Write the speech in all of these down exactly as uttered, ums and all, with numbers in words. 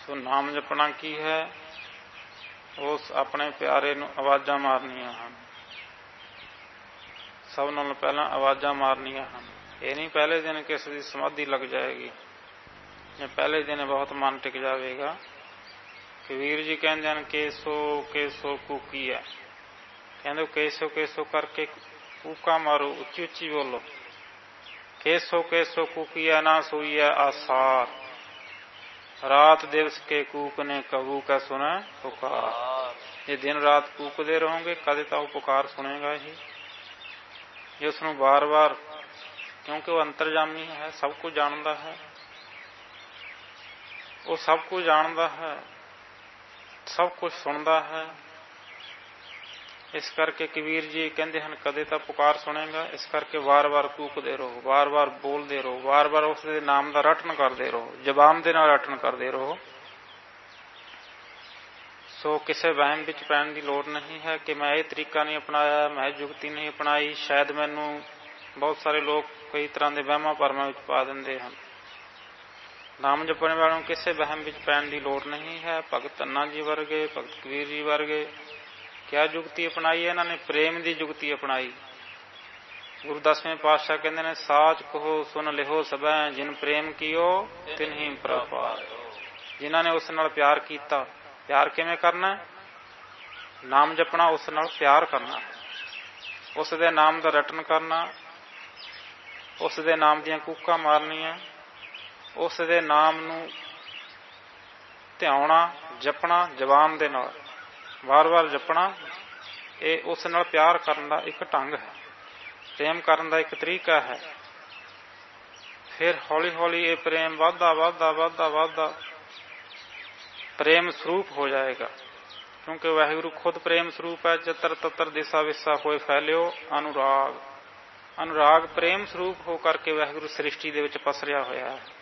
ਸੋ ਨਾਮ ਜਪਣਾ ਕੀ ਹੈ? ਉਸ ਆਪਣੇ ਪਿਆਰੇ ਨੂੰ ਆਵਾਜ਼ਾਂ ਮਾਰਨੀਆਂ ਹਨ। ਸਭ ਨਾਲੋਂ ਪਹਿਲਾਂ ਆਵਾਜ਼ਾਂ ਮਾਰਨੀਆਂ ਹਨ। ਇਹ ਨਹੀਂ ਪਹਿਲੇ ਦਿਨ ਕਿਸੇ ਦੀ ਸਮਾਧੀ ਲੱਗ ਜਾਏਗੀ ਜਾਂ ਪਹਿਲੇ ਦਿਨ ਬਹੁਤ ਮਨ ਟਿਕ ਜਾਵੇਗਾ। ਕਬੀਰ ਜੀ ਕਹਿੰਦੇ ਹਨ ਕੇਸੋ ਕੇਸੋ ਕੂਕੀ ਹੈ। ਕਹਿੰਦੇ ਕੇਸੋ ਕੇਸੋ ਕਰਕੇ ਕੂਕਾਂ ਮਾਰੋ, ਉੱਚੀ ਉੱਚੀ ਬੋਲੋ। ਕੇਸੋ ਕੇਸੋ ਕੂਕੀਆ ਨਾ ਸੋਈਐ ਆਸਾਰ, ਰਾਤ ਦਿਵਸ ਕੇ ਕੂਕ ਨੇ ਕਬੂ ਕਾ ਸੁਣੈ ਪੁਕਾਰ। ਜੇ ਦਿਨ ਰਾਤ ਕੂਕਦੇ ਰਹੋਗੇ ਕਦੇ ਤਾਂ ਉਹ ਪੁਕਾਰ ਸੁਣੇਗਾ ਹੀ। ਜੇ ਉਸਨੂੰ ਵਾਰ ਵਾਰ, ਕਿਉਂਕਿ ਉਹ ਅੰਤਰਜਾਮੀ ਹੈ, ਸਭ ਕੁਝ ਜਾਣਦਾ ਹੈ, ਉਹ ਸਭ ਕੁਝ ਜਾਣਦਾ ਹੈ, ਸਭ ਕੁਝ ਸੁਣਦਾ ਹੈ। ਇਸ ਕਰਕੇ ਕਬੀਰ ਜੀ ਕਹਿੰਦੇ ਹਨ ਕਦੇ ਤਾਂ ਪੁਕਾਰ ਸੁਣੇਗਾ। ਇਸ ਕਰਕੇ ਵਾਰ ਵਾਰ ਕੂਕਦੇ ਰਹੋ, ਵਾਰ ਵਾਰ ਬੋਲਦੇ ਰਹੋ, ਵਾਰ ਵਾਰ ਉਸ ਦੇ ਨਾਮ ਦਾ ਰਟਨ ਕਰਦੇ ਰਹੋ, ਜ਼ਬਾਨ ਦੇ ਨਾਲ ਰਟਨ ਕਰਦੇ ਰਹੋ। ਸੋ ਕਿਸੇ ਵਹਿਮ ਵਿੱਚ ਪੈਣ ਦੀ ਲੋੜ ਨਹੀਂ ਹੈ ਕਿ ਮੈਂ ਇਹ ਤਰੀਕਾ ਨਹੀਂ ਅਪਣਾਇਆ, ਮੈਂ ਜੁਗਤੀ ਨਹੀਂ ਅਪਣਾਈ। ਸ਼ਾਇਦ ਮੈਨੂੰ ਬਹੁਤ ਸਾਰੇ ਲੋਕ ਕਈ ਤਰ੍ਹਾਂ ਦੇ ਵਹਿਮਾਂ ਭਰਮਾਂ ਵਿੱਚ ਪਾ ਦਿੰਦੇ ਹਨ। ਨਾਮ ਜਪਣ ਵਾਲਿਆਂ ਨੂੰ ਕਿਸੇ ਵਹਿਮ ਵਿੱਚ ਪੈਣ ਦੀ ਲੋੜ ਨਹੀਂ ਹੈ। ਭਗਤ ਧੰਨਾ ਜੀ ਵਰਗੇ, ਭਗਤ ਕਬੀਰ ਜੀ ਵਰਗੇ ਕਿਆ ਜੁਗਤੀ ਅਪਣਾਈ? ਇਹਨਾਂ ਨੇ ਪ੍ਰੇਮ ਦੀ ਜੁਗਤੀ ਅਪਣਾਈ। ਗੁਰੂ ਦਸਵੇਂ ਪਾਤਸ਼ਾਹ ਕਹਿੰਦੇ ਨੇ ਸਾਚ ਕਹੋ ਸੁਨ ਲਿਹੋ ਸਭੈ, ਜਿਨ ਪ੍ਰੇਮ ਕੀਓ ਤਿਨ ਹੀ ਪ੍ਰਭ ਪਾਇਓ। ਜਿਨ੍ਹਾਂ ਨੇ ਉਸ ਨਾਲ ਪਿਆਰ ਕੀਤਾ। ਪਿਆਰ ਕਿਵੇਂ ਕਰਨਾ? ਨਾਮ ਜਪਣਾ, ਉਸ ਨਾਲ ਪਿਆਰ ਕਰਨਾ, ਉਸ ਦੇ ਨਾਮ ਦਾ ਰਟਨ ਕਰਨਾ, ਉਸ ਦੇ ਨਾਮ ਦੀਆਂ ਕੂਕਾਂ ਮਾਰਨੀਆਂ, ਉਸ ਦੇ ਨਾਮ ਨੂੰ ਧਿਆਉਣਾ, ਜਪਣਾ ਜ਼ਬਾਨ ਦੇ ਨਾਲ, ਵਾਰ ਵਾਰ ਜਪਣਾ। ਇਹ ਉਸ ਨਾਲ ਪਿਆਰ ਕਰਨ ਦਾ ਇੱਕ ਢੰਗ ਹੈ, ਪ੍ਰੇਮ ਕਰਨ ਦਾ ਇੱਕ ਤਰੀਕਾ ਹੈ। ਫਿਰ ਹੌਲੀ ਹੌਲੀ ਇਹ ਪ੍ਰੇਮ ਵੱਧਦਾ ਵੱਧਦਾ ਵੱਧਦਾ ਵੱਧਦਾ ਪ੍ਰੇਮ ਸਰੂਪ ਹੋ ਜਾਏਗਾ। ਕਿਉਂਕਿ ਵਾਹਿਗੁਰੂ ਖੁਦ ਪ੍ਰੇਮ ਸਰੂਪ ਹੈ। ਚਤਰ ਤਤਰ ਦਿਸਾ ਵਿਸਾ ਹੋਏ ਫੈਲਿਓ ਅਨੁਰਾਗ। ਅਨੁਰਾਗ ਪ੍ਰੇਮ ਸਰੂਪ ਹੋ ਕਰਕੇ ਵਾਹਿਗੁਰੂ ਸ੍ਰਿਸ਼ਟੀ ਦੇ ਵਿੱਚ ਪਸਰਿਆ ਹੋਇਆ ਹੈ,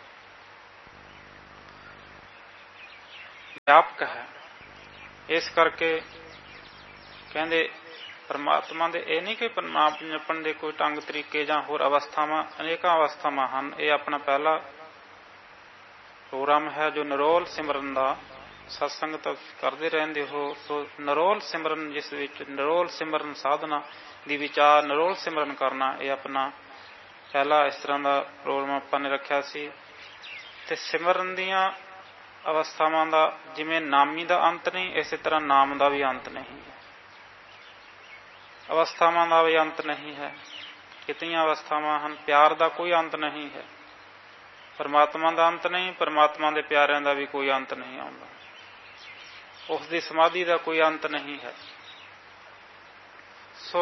ਵਿਆਪਕ ਹੈ। ਇਸ ਕਰਕੇ ਕਹਿੰਦੇ ਪਰਮਾਤਮਾ ਦੇ ਇਹ ਨਹੀਂ ਕਿ ਨਾਮ ਜਪਣ ਦੇ ਕੋਈ ਢੰਗ ਤਰੀਕੇ ਜਾਂ ਹੋਰ ਅਵਸਥਾਵਾਂ, ਅਨੇਕਾਂ ਅਵਸਥਾਵਾਂ ਹਨ। ਇਹ ਆਪਣਾ ਪਹਿਲਾ ਪ੍ਰੋਗਰਾਮ ਹੈ ਜੋ ਨਿਰੋਲ ਸਿਮਰਨ ਦਾ। ਸਤਸੰਗ ਤਾਂ ਕਰਦੇ ਰਹਿੰਦੇ ਹੋ। ਸੋ ਨਿਰੋਲ ਸਿਮਰਨ, ਜਿਸ ਵਿੱਚ ਨਿਰੋਲ ਸਿਮਰਨ ਸਾਧਨਾ ਦੀ ਵਿਚਾਰ, ਨਿਰੋਲ ਸਿਮਰਨ ਕਰਨਾ, ਇਹ ਆਪਣਾ ਪਹਿਲਾ ਇਸ ਤਰ੍ਹਾਂ ਦਾ ਪ੍ਰੋਗਰਾਮ ਆਪਾਂ ਨੇ ਰੱਖਿਆ ਸੀ। ਅਤੇ ਸਿਮਰਨ ਦੀਆਂ ਅਵਸਥਾਵਾਂ ਦਾ ਜਿਵੇਂ ਨਾਮੀ ਦਾ ਅੰਤ ਨਹੀਂ, ਇਸੇ ਤਰ੍ਹਾਂ ਨਾਮ ਦਾ ਵੀ ਅੰਤ ਨਹੀਂ ਹੈ। ਅਵਸਥਾਵਾਂ ਦਾ ਵੀ ਅੰਤ ਨਹੀਂ ਹੈ। ਕਿਤਨੀਆਂ ਅਵਸਥਾਵਾਂ ਹਨ। ਪਿਆਰ ਦਾ ਕੋਈ ਅੰਤ ਨਹੀਂ ਹੈ। ਪਰਮਾਤਮਾ ਦਾ ਅੰਤ ਨਹੀਂ, ਪਰਮਾਤਮਾ ਦੇ ਪਿਆਰਿਆਂ ਦਾ ਵੀ ਕੋਈ ਅੰਤ ਨਹੀਂ ਆਉਂਦਾ। ਉਸ ਦੀ ਸਮਾਧੀ ਦਾ ਕੋਈ ਅੰਤ ਨਹੀਂ ਹੈ। ਸੋ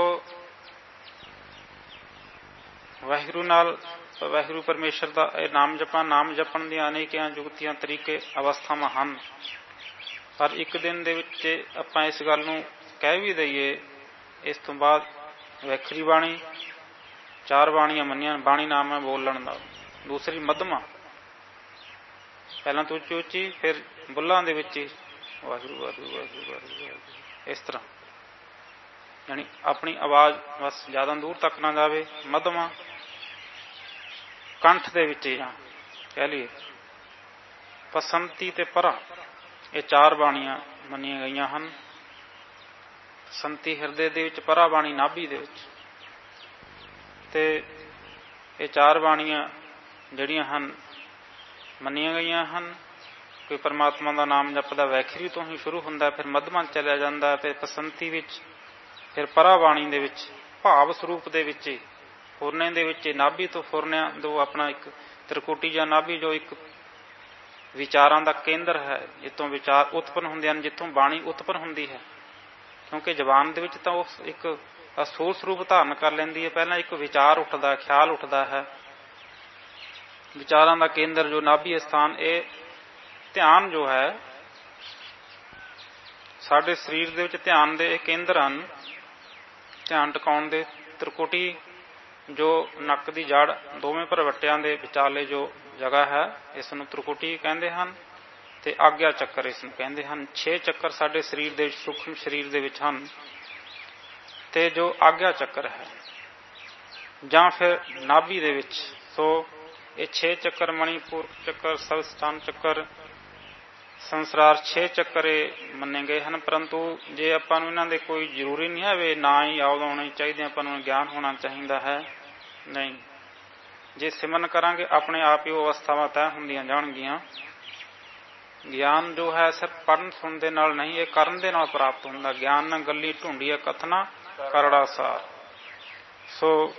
ਵਾਹਿਗੁਰੂ ਨਾਲ, ਵਾਹਿਗੁਰੂ ਪਰਮੇਸ਼ਰ ਦਾ ਇਹ ਨਾਮ ਜਪਾਂ, ਨਾਮ ਜਪਣ ਦੀਆਂ ਅਨੇਕਾਂ ਜੁਗਤੀਆਂ, ਤਰੀਕੇ, ਅਵਸਥਾਵਾਂ ਹਨ। ਪਰ ਇੱਕ ਦਿਨ ਦੇ ਵਿੱਚ ਆਪਾਂ ਇਸ ਗੱਲ ਨੂੰ ਕਹਿ ਵੀ ਦਈਏ। ਇਸ ਤੋਂ ਬਾਅਦ ਵੈਖਰੀ ਬਾਣੀ, ਚਾਰ ਬਾਣੀਆਂ ਮੰਨੀਆਂ। ਬਾਣੀ ਨਾਮ ਹੈ ਬੋਲਣ ਦਾ। ਦੂਸਰੀ ਮੱਧਮਾ, ਪਹਿਲਾਂ ਤੋਂ ਉੱਚੀ ਉੱਚੀ, ਫਿਰ ਬੁੱਲਾਂ ਦੇ ਵਿੱਚ ਹੀ ਵਾਹਿਗੁਰੂ ਵਾਹਿਗੁਰੂ ਵਾਹਿਗੁਰੂ ਵਾਹਿਗੁਰੂ, ਇਸ ਤਰ੍ਹਾਂ। ਯਾਨੀ ਆਪਣੀ ਆਵਾਜ਼ ਬਸ ਜ਼ਿਆਦਾ ਦੂਰ ਤੱਕ ਨਾ ਜਾਵੇ। ਮੱਧਮਾ ਕੰਠ ਦੇ ਵਿੱਚ ਜਾਂ ਕਹਿ ਲਈਏ ਪਸੰਤੀ ਤੇ ਪਰਾ, ਇਹ ਚਾਰ ਬਾਣੀਆਂ ਮੰਨੀਆਂ ਗਈਆਂ ਹਨ। ਸੰਤੀ ਹਿਰਦੇ ਦੇ ਵਿੱਚ, ਪਰਾ ਬਾਣੀ ਨਾਭੀ ਦੇ ਵਿੱਚ। ਤੇ ਇਹ ਚਾਰ ਬਾਣੀਆਂ ਜਿਹੜੀਆਂ ਹਨ ਮੰਨੀਆਂ ਗਈਆਂ ਹਨ। ਕੋਈ ਪਰਮਾਤਮਾ ਦਾ ਨਾਮ ਜਪਦਾ ਵੈਖਰੀ ਤੋਂ ਹੀ ਸ਼ੁਰੂ ਹੁੰਦਾ, ਫਿਰ ਮੱਧਮਾ ਚਲਿਆ ਜਾਂਦਾ, ਫਿਰ ਪਸੰਤੀ ਵਿੱਚ, ਫਿਰ ਪਰਾ ਬਾਣੀ ਦੇ ਵਿੱਚ, ਭਾਵ ਸਰੂਪ ਦੇ ਵਿੱਚ, ਫੁਰਨੇ ਦੇ ਵਿੱਚ, ਨਾਭੀ ਤੋਂ ਫੁਰਨਿਆਂ ਤੋਂ ਆਪਣਾ ਇੱਕ ਤ੍ਰਿਕੁਟੀ ਜਾਂ ਨਾਭੀ ਜੋ ਇੱਕ ਵਿਚਾਰਾਂ ਦਾ ਕੇਂਦਰ ਹੈ, ਜਿੱਥੋਂ ਵਿਚਾਰ ਉਤਪੰਨ ਹੁੰਦੇ ਹਨ, ਜਿੱਥੋਂ ਬਾਣੀ ਉਤਪੰਨ ਹੁੰਦੀ ਹੈ। ਕਿਉਂਕਿ ਜ਼ਬਾਨ ਦੇ ਵਿੱਚ ਤਾਂ ਉਸ ਇੱਕ ਅਸੂਲ ਸਰੂਪ ਧਾਰਨ ਕਰ ਲੈਂਦੀ ਹੈ। ਪਹਿਲਾਂ ਇੱਕ ਵਿਚਾਰ ਉੱਠਦਾ, ਖਿਆਲ ਉੱਠਦਾ ਹੈ। ਵਿਚਾਰਾਂ ਦਾ ਕੇਂਦਰ ਜੋ ਨਾਭੀ ਸਥਾਨ, ਇਹ ਧਿਆਨ ਜੋ ਹੈ ਸਾਡੇ ਸਰੀਰ ਦੇ ਵਿੱਚ, ਧਿਆਨ ਦੇ ਇਹ ਕੇਂਦਰ ਹਨ। ਧਿਆਨ ਟਿਕਾਉਣ ਦੇ ਤ੍ਰਿਕੁਟੀ ਜੋ ਨੱਕ ਦੀ ਜੜ, ਦੋਵੇਂ ਭਰਵੱਟਿਆਂ ਦੇ ਵਿਚਾਲੇ ਜੋ ਜਗ੍ਹਾ ਹੈ, ਇਸ ਨੂੰ ਤ੍ਰਿਕੁਟੀ ਕਹਿੰਦੇ ਹਨ। ਤੇ ਆਗਿਆ ਚੱਕਰ ਇਸ ਨੂੰ ਕਹਿੰਦੇ ਹਨ। ਛੇ ਚੱਕਰ ਸਾਡੇ ਸਰੀਰ ਦੇ ਵਿੱਚ, ਸੂਖਮ ਸਰੀਰ ਦੇ ਵਿੱਚ ਹਨ। ਤੇ ਜੋ ਆਗਿਆ ਚੱਕਰ ਹੈ ਜਾਂ ਫਿਰ ਨਾਭੀ ਦੇ ਵਿੱਚ, ਸੋ ਇਹ ਛੇ ਚੱਕਰ, ਮਣੀਪੁਰ ਚੱਕਰ, ਸਵਸਥਾਨ ਚੱਕਰ, ਸੰਸਾਰ ਛੇ ਚੱਕਰੇ ਮੰਨੇ ਗਏ ਹਨ, ਪਰੰਤੂ ਜੇ ਆਪਾਂ ਨੂੰ ਇਹਨਾਂ ਦੇ ਕੋਈ ਜ਼ਰੂਰੀ ਨਹੀਂ ਹੈ ਵੀ ਨਾ ਹੀ ਯਾਦ ਆਉਣੇ ਚਾਹੀਦੇ, ਆਪਾਂ ਨੂੰ ਗਿਆਨ ਹੋਣਾ ਚਾਹੀਦਾ ਹੈ, ਨਹੀਂ। ਜੇ ਸਿਮਰਨ ਕਰਾਂਗੇ ਆਪਣੇ ਆਪ ਹੀ ਉਹ ਅਵਸਥਾਵਾਂ ਤੈਅ ਹੁੰਦੀਆਂ ਜਾਣਗੀਆਂ। ਗਿਆਨ ਜੋ ਹੈ ਸਿਰਫ ਪੜ੍ਹਨ ਸੁਣਨ ਦੇ ਨਾਲ ਨਹੀਂ, ਇਹ ਕਰਨ ਦੇ ਨਾਲ ਪ੍ਰਾਪਤ ਹੁੰਦਾ। ਗਿਆਨ ਨਾ ਗੱਲੀ ਢੂੰਡੀਏ ਕਥਨਾ ਕਰੜਾ ਸਾਰ। ਸੋ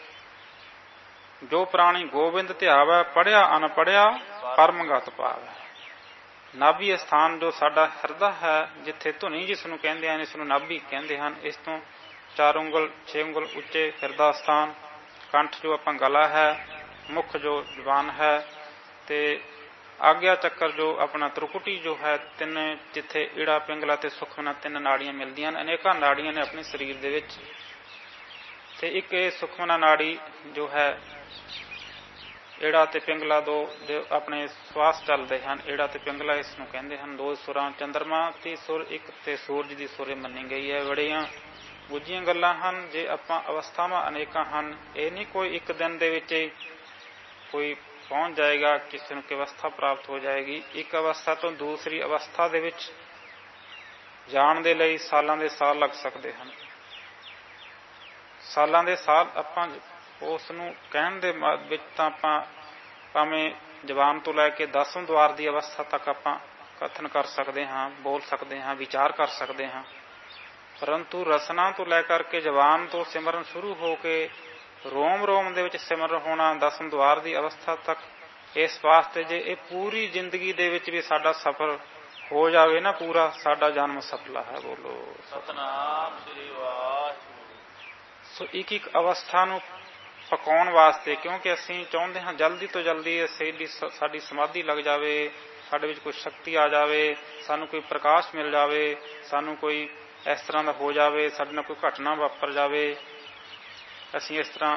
ਜੋ ਪ੍ਰਾਣੀ ਗੋਬਿੰਦ ਧਿਆਵੈ, ਪੜ੍ਹਿਆ ਅਨਪੜ੍ਹਿਆ ਪਰਮਗਤ ਪਾਵੈ। ਨਾਭੀ ਸਥਾਨ ਜੋ ਸਾਡਾ ਹਿਰਦਾ ਹੈ, ਜਿੱਥੇ ਧੁਨੀ ਜਿਸ ਨੂੰ ਕਹਿੰਦੇ ਹਨ, ਇਸ ਨੂੰ ਨਾਭੀ ਕਹਿੰਦੇ ਹਨ। ਇਸ ਤੋਂ ਚਾਰ ਉਂਗਲ ਛੇ ਉਂਗਲ ਉੱਚੇ ਹਿਰਦਾ ਸਥਾਨ, ਕੰਠ ਜੋ ਆਪਾਂ ਗਲਾ ਹੈ, ਮੁੱਖ ਜੋ ਜ਼ੁਬਾਨ ਹੈ, ਤੇ ਆਗਿਆ ਚੱਕਰ ਜੋ ਆਪਣਾ ਤ੍ਰਿਕੁਟੀ ਜੋ ਹੈ, ਤਿੰਨ ਜਿੱਥੇ ਈੜਾ ਪਿੰਗਲਾ ਤੇ ਸੁਖਮਨਾ ਤਿੰਨ ਨਾੜੀਆਂ ਮਿਲਦੀਆਂ ਹਨ। ਅਨੇਕਾਂ ਨਾੜੀਆਂ ਨੇ ਆਪਣੇ ਸਰੀਰ ਦੇ ਵਿੱਚ, ਤੇ ਇੱਕ ਇਹ ਸੁਖਮਨਾ ਨਾੜੀ ਜੋ ਹੈ, ਈੜਾ ਤੇ ਪਿੰਗਲਾ ਦੋ ਦੇ ਆਪਣੇ ਸਵਾਸ ਚੱਲਦੇ ਹਨ। ਈੜਾ ਤੇ ਪਿੰਗਲਾ ਇਸ ਨੂੰ ਕਹਿੰਦੇ ਹਨ। ਦੋ ਸੁਰਾਂ, ਚੰਦਰਮਾ ਦੀ ਸੁਰ ਇੱਕ ਤੇ ਸੂਰਜ ਦੀ ਸੁਰ ਮੰਨੀ ਗਈ ਹੈ। ਬੜੀਆਂ ਗੁੱਝੀਆਂ ਗੱਲਾਂ ਹਨ। ਜੇ ਆਪਾਂ ਅਵਸਥਾਵਾਂ ਅਨੇਕਾਂ ਹਨ, ਇਹ ਨਹੀਂ ਕੋਈ ਇੱਕ ਦਿਨ ਦੇ ਵਿੱਚ ਹੀ ਕੋਈ ਪਹੁੰਚ ਜਾਏਗਾ, ਕਿਸੇ ਨੂੰ ਕਿ ਅਵਸਥਾ ਪ੍ਰਾਪਤ ਹੋ ਜਾਏਗੀ। ਇੱਕ ਅਵਸਥਾ ਤੋਂ ਦੂਸਰੀ ਅਵਸਥਾ ਦੇ ਵਿੱਚ ਜਾਣ ਦੇ ਲਈ ਸਾਲਾਂ ਦੇ ਸਾਲ ਲੱਗ ਸਕਦੇ ਹਨ। ਸਾਲਾਂ ਦੇ ਸਾਲ ਆਪਾਂ ਉਸ ਨੂੰ ਕਹਿਣ ਦੇ ਵਿੱਚ ਤਾਂ ਆਪਾਂ ਭਾਵੇਂ ਜ਼ਬਾਨ ਤੋਂ ਲੈ ਕੇ ਦਸਮ ਦੁਆਰ ਦੀ ਅਵਸਥਾ ਤੱਕ ਆਪਾਂ ਕਥਨ ਕਰ ਸਕਦੇ ਹਾਂ, ਬੋਲ ਸਕਦੇ ਹਾਂ, ਵਿਚਾਰ ਕਰ ਸਕਦੇ ਹਾਂ, ਪਰੰਤੂ ਰਸਨਾ ਤੋਂ ਲੈ ਕਰਕੇ ਜ਼ਬਾਨ ਤੋਂ ਸਿਮਰਨ ਸ਼ੁਰੂ ਹੋ ਕੇ ਰੋਮ ਰੋਮ ਦੇ ਵਿੱਚ ਸਿਮਰਨ ਹੋਣਾ ਦਸਮ ਦੁਆਰ ਦੀ ਅਵਸਥਾ ਤੱਕ, ਇਸ ਵਾਸਤੇ ਜੇ ਇਹ ਪੂਰੀ ਜ਼ਿੰਦਗੀ ਦੇ ਵਿੱਚ ਵੀ ਸਾਡਾ ਸਫ਼ਰ ਹੋ ਜਾਵੇ ਨਾ ਪੂਰਾ, ਸਾਡਾ ਜਨਮ ਸਫਲਾ ਹੈ। ਬੋਲੋ ਸਤਿਨਾਮ ਸ੍ਰੀ ਵਾਹਿਗੁਰੂ। ਸੋ ਇੱਕ ਇੱਕ ਅਵਸਥਾ ਨੂੰ ਪਕਾਉਣ ਵਾਸਤੇ, ਕਿਉਂਕਿ ਅਸੀਂ ਚਾਹੁੰਦੇ ਹਾਂ ਜਲਦੀ ਤੋਂ ਜਲਦੀ ਸਾਡੀ ਸਾਡੀ ਸਮਾਧੀ ਲੱਗ ਜਾਵੇ, ਸਾਡੇ ਵਿੱਚ ਕੋਈ ਸ਼ਕਤੀ ਆ ਜਾਵੇ, ਸਾਨੂੰ ਕੋਈ ਪ੍ਰਕਾਸ਼ ਮਿਲ ਜਾਵੇ, ਸਾਨੂੰ ਕੋਈ ਇਸ ਤਰ੍ਹਾਂ ਦਾ ਹੋ ਜਾਵੇ, ਸਾਡੇ ਨਾਲ ਕੋਈ ਘਟਨਾ ਵਾਪਰ ਜਾਵੇ, ਅਸੀਂ ਇਸ ਤਰ੍ਹਾਂ।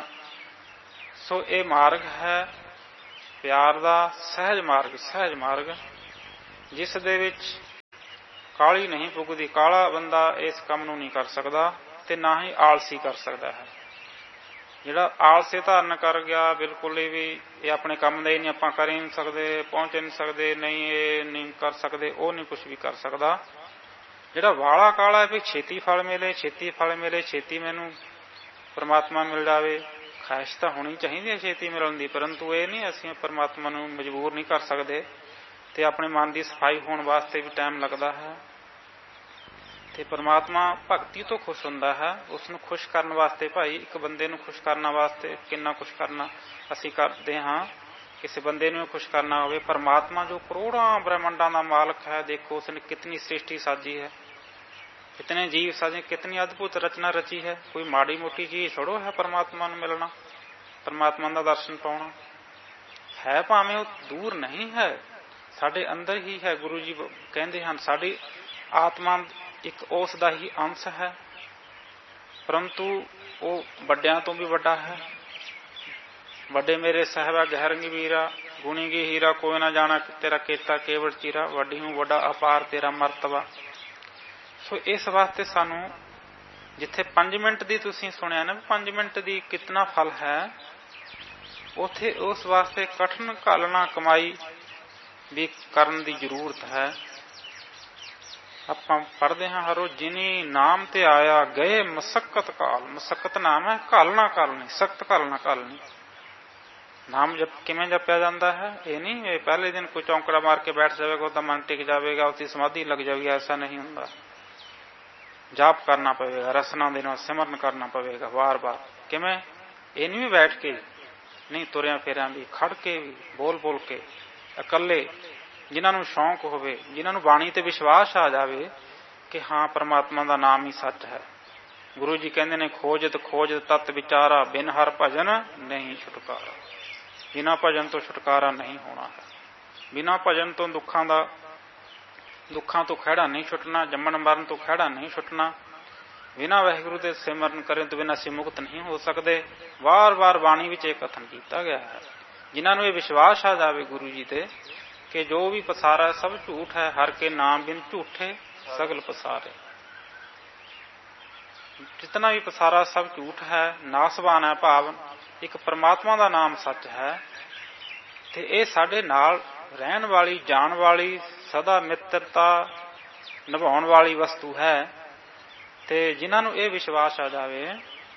ਸੋ ਇਹ ਮਾਰਗ ਹੈ ਪਿਆਰ ਦਾ, ਸਹਿਜ ਮਾਰਗ, ਸਹਿਜ ਮਾਰਗ, ਜਿਸ ਦੇ ਵਿੱਚ ਕਾਹਲੀ ਨਹੀਂ ਪੁੱਗਦੀ। ਕਾਹਲਾ ਬੰਦਾ ਇਸ ਕੰਮ ਨੂੰ ਨਹੀਂ ਕਰ ਸਕਦਾ ਤੇ ਨਾ ਹੀ ਆਲਸੀ ਕਰ ਸਕਦਾ ਹੈ। ਜਿਹੜਾ ਆਲਸੇ ਧਾਰਨ ਕਰ ਗਿਆ, ਬਿਲਕੁਲ ਹੀ ਵੀ ਇਹ ਆਪਣੇ ਕੰਮ ਦਾ ਹੀ ਨਹੀਂ, ਆਪਾਂ ਕਰ ਹੀ ਨਹੀਂ ਸਕਦੇ, ਪਹੁੰਚ ਨਹੀਂ ਸਕਦੇ, ਨਹੀਂ ਇਹ ਨਹੀਂ ਕਰ ਸਕਦੇ, ਉਹ ਨਹੀਂ ਕੁਛ ਵੀ ਕਰ ਸਕਦਾ। ਜਿਹੜਾ ਵਾਲਾ ਕਾਲਾ ਵੀ ਛੇਤੀ ਫਲ ਮਿਲੇ, ਛੇਤੀ ਫਲ ਮਿਲੇ, ਛੇਤੀ ਮੈਨੂੰ ਪਰਮਾਤਮਾ ਮਿਲ ਜਾਵੇ, ਖਾਹਿਸ਼ ਤਾਂ ਹੋਣੀ ਚਾਹੀਦੀ ਹੈ ਛੇਤੀ ਮਿਲਣ ਦੀ, ਪਰੰਤੂ ਇਹ ਨਹੀਂ ਅਸੀਂ ਪਰਮਾਤਮਾ ਨੂੰ ਮਜਬੂਰ ਨਹੀਂ ਕਰ ਸਕਦੇ। ਤੇ ਆਪਣੇ ਮਨ ਦੀ ਸਫਾਈ ਹੋਣ ਵਾਸਤੇ ਵੀ ਟਾਈਮ ਲੱਗਦਾ ਹੈ। ਤੇ ਪਰਮਾਤਮਾ ਭਗਤੀ ਤੋਂ ਖੁਸ਼ ਹੁੰਦਾ ਹੈ। ਉਸ ਨੂੰ ਖੁਸ਼ ਕਰਨ ਵਾਸਤੇ, ਭਾਈ ਇੱਕ ਬੰਦੇ ਨੂੰ ਖੁਸ਼ ਕਰਨ ਵਾਸਤੇ ਕਿੰਨਾ ਕੁਛ ਕਰਨਾ ਅਸੀਂ ਕਰਦੇ ਹਾਂ। ਕਿਸੇ ਬੰਦੇ ਨੂੰ ਖੁਸ਼ ਕਰਨਾ ਹੋਵੇ, ਪਰਮਾਤਮਾ ਜੋ ਕਰੋੜਾਂ ਬ੍ਰਹਮੰਡਾਂ ਦਾ ਮਾਲਕ ਹੈ, ਦੇਖੋ ਉਸਨੇ ਕਿਤਨੀ ਸ੍ਰਿਸ਼ਟੀ ਸਾਜੀ ਹੈ, ਕਿਤਨੇ ਜੀਵ ਸਾਜੇ, ਕਿਤਨੀ ਅਦਭੁਤ ਰਚਨਾ ਰਚੀ ਹੈ। ਕੋਈ ਮਾੜੀ ਮੋਟੀ ਚੀਜ਼ ਛੋੜੋ ਹੈ ਪਰਮਾਤਮਾ ਨੂੰ ਮਿਲਣਾ, ਪਰਮਾਤਮਾ ਦਾ ਦਰਸ਼ਨ ਪਾਉਣਾ ਹੈ। ਭਾਵੇਂ ਉਹ ਦੂਰ ਨਹੀਂ ਹੈ, ਸਾਡੇ ਅੰਦਰ ਹੀ ਹੈ। ਗੁਰੂ ਜੀ ਕਹਿੰਦੇ ਹਨ ਸਾਡੀ ਆਤਮਾ ਇੱਕ ਉਸ ਦਾ ਹੀ ਅੰਸ਼ ਹੈ, ਪਰੰਤੂ ਉਹ ਵੱਡਿਆਂ ਤੋਂ ਵੀ ਵੱਡਾ ਹੈ। ਵੱਡੇ ਮੇਰੇ ਸਾਹਿਬਾ ਗਹਿਰੰਗੀ ਵੀਰਾ, ਗੁਣੀ ਗੀ ਹੀਰਾ, ਕੋਈ ਨਾ ਜਾਣਾ ਤੇਰਾ ਕੀਤਾ ਕੇਵਲ ਚੀਰਾ, ਵੱਡੀ ਹੂੰ ਵੱਡਾ ਅਪਾਰ ਤੇਰਾ ਮਰਤਬਾ। ਸੋ ਇਸ ਵਾਸਤੇ ਸਾਨੂੰ ਜਿੱਥੇ ਪੰਜ ਮਿੰਟ ਦੀ ਤੁਸੀਂ ਸੁਣਿਆ ਨਾ, ਪੰਜ ਮਿੰਟ ਦੀ ਕਿਤਨਾ ਫਲ ਹੈ, ਉੱਥੇ ਉਸ ਵਾਸਤੇ ਕਠਿਨ ਘਾਲਣਾ ਕਮਾਈ ਵੀ ਕਰਨ ਦੀ ਜ਼ਰੂਰਤ ਹੈ। ਆਪਾਂ ਪੜ੍ਹਦੇ ਹਾਂ ਹਰ ਰੋਜ਼, ਜਿਨੀ ਨਾਮ ਤੇ ਆਇਆ ਗਏ ਮਸਕਤ ਕਾਲ। ਮਸਕਤ ਨਾਮ ਹੈ, ਘਾਲਣਾ ਘਾਲਣੀ, ਸਖਤ ਘਾਲਣਾ ਘਾਲਣੀ। ਨਾਮ ਜਪ ਕਿਵੇਂ ਜਪਿਆ ਜਾਂਦਾ ਹੈ? ਇਹ ਨਹੀਂ ਇਹ ਪਹਿਲੇ ਦਿਨ ਕੋਈ ਚੌਂਕੜਾ ਮਾਰ ਕੇ ਬੈਠ ਜਾਵੇਗਾ, ਉਹਦਾ ਮਨ ਟਿਕ ਜਾਵੇਗਾ, ਉਸਦੀ ਸਮਾਧੀ ਲੱਗ ਜਾਵੇਗੀ, ਐਸਾ ਨਹੀਂ ਹੁੰਦਾ। ਜਾਪ ਕਰਨਾ ਪਵੇਗਾ, ਰਸਨਾ ਦੇ ਨਾਲ ਸਿਮਰਨ ਕਰਨਾ ਪਵੇਗਾ ਵਾਰ ਵਾਰ। ਕਿਵੇਂ? ਇਹ ਨਹੀਂ ਵੀ ਬੈਠ ਕੇ, ਨਹੀਂ, ਤੁਰਿਆਂ ਫਿਰਿਆਂ ਵੀ, ਖੜ ਕੇ ਵੀ, ਬੋਲ ਬੋਲ ਕੇ, ਇਕੱਲੇ। ਜਿਨ੍ਹਾਂ ਨੂੰ ਸ਼ੌਂਕ ਹੋਵੇ, ਜਿਨ੍ਹਾਂ ਨੂੰ ਬਾਣੀ ਤੇ ਵਿਸ਼ਵਾਸ ਆ ਜਾਵੇ ਕਿ ਹਾਂ ਪਰਮਾਤਮਾ ਦਾ ਨਾਮ ਹੀ ਸੱਚ ਹੈ। ਗੁਰੂ ਜੀ ਕਹਿੰਦੇ ਨੇ, ਖੋਜਤ ਖੋਜਤ ਤਤ ਵਿਚਾਰਾ, ਬਿਨ ਹਰ ਭਜਨ ਨਹੀਂ ਛੁਟਕਾਰਾ। ਬਿਨਾਂ ਭਜਨ ਤੋਂ ਛੁਟਕਾਰਾ ਨਹੀਂ ਹੋਣਾ ਹੈ। ਬਿਨਾਂ ਭਜਨ ਤੋਂ ਦੁੱਖਾਂ ਦਾ ਦੁੱਖਾਂ ਤੋਂ ਖਹਿੜਾ ਨਹੀਂ ਛੁੱਟਣਾ, ਜੰਮਣ ਮਰਨ ਤੋਂ ਖਹਿੜਾ ਨਹੀਂ ਛੁੱਟਣਾ। ਬਿਨਾਂ ਵਾਹਿਗੁਰੂ ਦੇ ਸਿਮਰਨ ਕਰੇ ਤੋਂ ਬਿਨਾਂ ਅਸੀਂ ਮੁਕਤ ਨਹੀਂ ਹੋ ਸਕਦੇ। ਵਾਰ ਵਾਰ ਬਾਣੀ ਵਿੱਚ ਇਹ ਕਥਨ ਕੀਤਾ ਗਿਆ ਹੈ। ਜਿਨ੍ਹਾਂ ਨੂੰ ਇਹ ਵਿਸ਼ਵਾਸ ਆ ਜਾਵੇ ਗੁਰੂ ਜੀ ਤੇ ਕਿ ਜੋ ਵੀ ਪਸਾਰਾ ਸਭ ਝੂਠ ਹੈ, ਹਰ ਕੇ ਨਾਮ ਬਿਨ ਝੂਠੇ ਸਗਲ ਪਸਾਰੇ। ਜਿਤਨਾ ਵੀ ਪਸਾਰਾ ਸਭ ਝੂਠ ਹੈ, ਨਾਸਵਾਨ ਹੈ, ਭਾਵ ਇੱਕ ਪਰਮਾਤਮਾ ਦਾ ਨਾਮ ਸੱਚ ਹੈ। ਤੇ ਇਹ ਸਾਡੇ ਨਾਲ ਰਹਿਣ ਵਾਲੀ, ਜਾਣ ਵਾਲੀ, ਸਦਾ ਮਿੱਤਰਤਾ ਨਿਭਾਉਣ ਵਾਲੀ ਵਸਤੂ ਹੈ। ਤੇ ਜਿਨ੍ਹਾਂ ਨੂੰ ਇਹ ਵਿਸ਼ਵਾਸ ਆ ਜਾਵੇ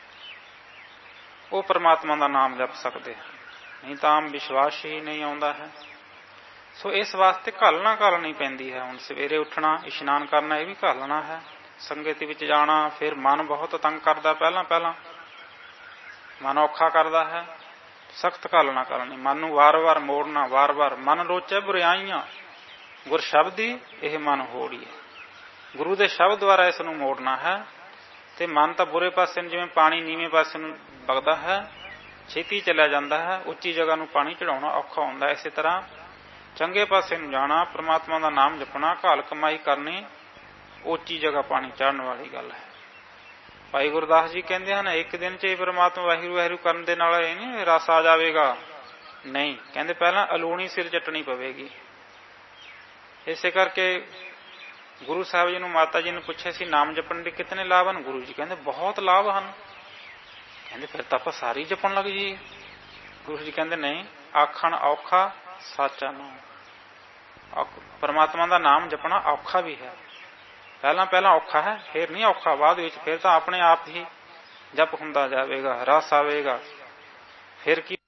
ਉਹ ਪਰਮਾਤਮਾ ਦਾ ਨਾਮ ਜਪ ਸਕਦੇ ਹਨ, ਨਹੀਂ ਤਾਂ ਆਮ ਵਿਸ਼ਵਾਸ ਹੀ ਨਹੀਂ ਆਉਂਦਾ ਹੈ। ਸੋ ਇਸ ਵਾਸਤੇ ਘਾਲਣਾ ਘਾਲਣੀ ਪੈਂਦੀ ਹੈ। ਹੁਣ ਸਵੇਰੇ ਉੱਠਣਾ, ਇਸ਼ਨਾਨ ਕਰਨਾ, ਇਹ ਵੀ ਘਾਲਣਾ ਹੈ। ਸੰਗਤ ਵਿੱਚ ਜਾਣਾ, ਫਿਰ ਮਨ ਬਹੁਤ ਤੰਗ ਕਰਦਾ, ਪਹਿਲਾਂ ਪਹਿਲਾਂ ਮਨ ਔਖਾ ਕਰਦਾ ਹੈ, ਸਖਤ ਘਾਲਣਾ ਕਰਨੀ। ਮਨ ਨੂੰ ਵਾਰ ਵਾਰ ਮੋੜਨਾ, ਵਾਰ ਵਾਰ ਮਨ ਰੋਚੈ ਬੁਰਿਆਈਆਂ ਗੁਰ ਸ਼ਬਦੀ ਇਹ ਮਨ ਹੋੜੀਏ। ਗੁਰੂ ਦੇ ਸ਼ਬਦ ਦੁਆਰਾ ਇਸ ਨੂੰ ਮੋੜਨਾ ਹੈ। ਤੇ ਮਨ ਤਾਂ ਬੁਰੇ ਪਾਸੇ ਨੂੰ, ਜਿਵੇਂ ਪਾਣੀ ਨੀਵੇਂ ਪਾਸੇ ਨੂੰ ਵਗਦਾ ਹੈ, ਛੇਤੀ ਚਲਿਆ ਜਾਂਦਾ ਹੈ, ਉੱਚੀ ਜਗ੍ਹਾ ਨੂੰ ਪਾਣੀ ਚੜਾਉਣਾ ਔਖਾ ਹੁੰਦਾ। ਇਸੇ ਤਰ੍ਹਾਂ ਚੰਗੇ ਪਾਸੇ ਨੂੰ ਜਾਣਾ, ਪਰਮਾਤਮਾ ਦਾ ਨਾਮ ਜਪਣਾ, ਘਾਲ ਕਮਾਈ ਕਰਨੀ, ਉੱਚੀ ਜਗ੍ਹਾ ਪਾਣੀ ਚੜ੍ਹਨ ਵਾਲੀ ਗੱਲ ਹੈ। ਭਾਈ ਗੁਰਦਾਸ ਜੀ ਕਹਿੰਦੇ ਹਨ, ਇੱਕ ਦਿਨ 'ਚ ਹੀ ਪਰਮਾਤਮਾ ਵਾਹਿਗੁਰੂ ਵਾਹਿਗੁਰੂ ਕਰਨ ਦੇ ਨਾਲ ਇਹ ਨਹੀਂ ਰਸ ਆ ਜਾਵੇਗਾ, ਨਹੀਂ। ਕਹਿੰਦੇ ਪਹਿਲਾਂ ਅਲੂਣੀ ਸਿਰ ਚੱਟਣੀ ਪਵੇਗੀ। ਇਸੇ ਕਰਕੇ ਗੁਰੂ ਸਾਹਿਬ ਜੀ ਨੂੰ, ਮਾਤਾ ਜੀ ਨੂੰ ਪੁੱਛਿਆ ਸੀ ਨਾਮ ਜਪਣ ਦੇ ਕਿਤਨੇ ਲਾਭ ਹਨ? ਗੁਰੂ ਜੀ ਕਹਿੰਦੇ ਬਹੁਤ ਲਾਭ ਹਨ। ਕਹਿੰਦੇ ਫਿਰ ਤਾਂ ਆਪਾਂ ਸਾਰੀ ਜਪਣ ਲੱਗ ਜਾਈਏ। ਗੁਰੂ ਜੀ ਕਹਿੰਦੇ ਨਹੀਂ, ਆਖਣ ਔਖਾ ਸਾਚਾ ਨਾਮ। ਪਰਮਾਤਮਾ ਦਾ ਨਾਮ ਜਪਣਾ ਔਖਾ ਵੀ ਹੈ। ਪਹਿਲਾਂ ਪਹਿਲਾਂ ਔਖਾ ਹੈ, ਫਿਰ ਨਹੀਂ ਔਖਾ ਬਾਅਦ ਵਿੱਚ। ਫਿਰ ਤਾਂ ਆਪਣੇ ਆਪ ਹੀ ਜਪ ਹੁੰਦਾ ਜਾਵੇਗਾ, ਰਸ ਆਵੇਗਾ। ਫਿਰ ਕੀ